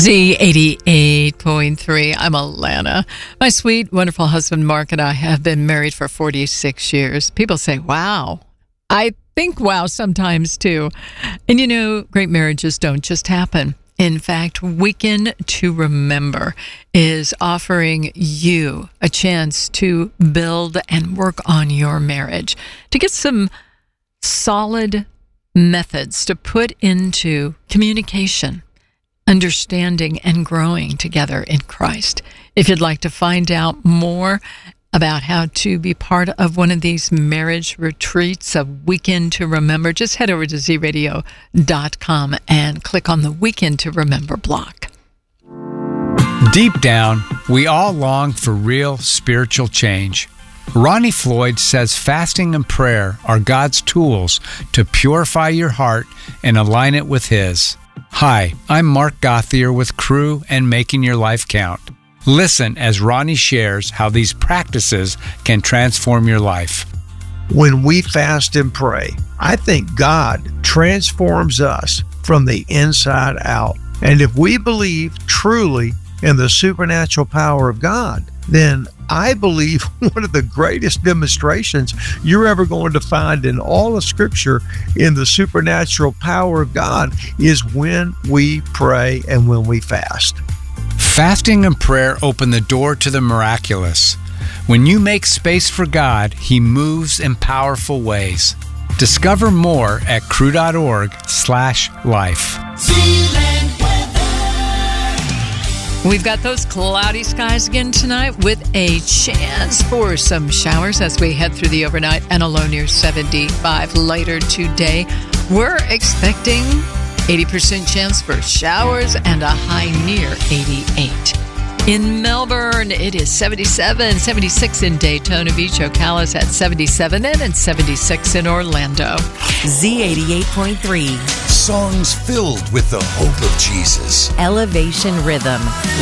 Z88.3. I'm Alana. My sweet, wonderful husband, Mark, and I have been married for 46 years. People say, wow. I think wow sometimes, too. And you know, great marriages don't just happen. In fact, Weekend to Remember is offering you a chance to build and work on your marriage, to get some solid methods to put into communication, understanding, and growing together in Christ. If you'd like to find out more about how to be part of one of these marriage retreats, a Weekend to Remember, just head over to zradio.com and click on the Weekend to Remember block. Deep down, we all long for real spiritual change. Ronnie Floyd says fasting and prayer are God's tools to purify your heart and align it with His. Hi, I'm Mark Gauthier with Crew and Making Your Life Count. Listen as Ronnie shares how these practices can transform your life. When we fast and pray, I think God transforms us from the inside out. And if we believe truly in the supernatural power of God, then I believe one of the greatest demonstrations you're ever going to find in all of Scripture in the supernatural power of God is when we pray and when we fast. Fasting and prayer open the door to the miraculous. When you make space for God, He moves in powerful ways. Discover more at crew.org/life. We've got those cloudy skies again tonight with a chance for some showers as we head through the overnight and a low near 75 later today. We're expecting 80% chance for showers and a high near 88. In Melbourne, it is 77, 76 in Daytona Beach, Ocala's at 77 and 76 in Orlando. Z88.3. Songs filled with the hope of Jesus. Elevation Rhythm.